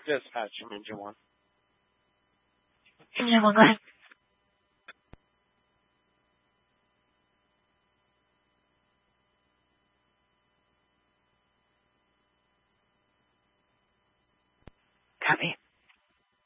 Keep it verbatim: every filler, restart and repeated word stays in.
Dispatch from Engine one. Engine one, go ahead. Copy.